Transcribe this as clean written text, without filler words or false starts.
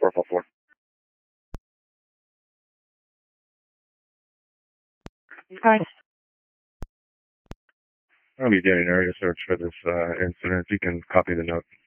444. Hi. I'll be doing an area search for this incident. You can copy the note.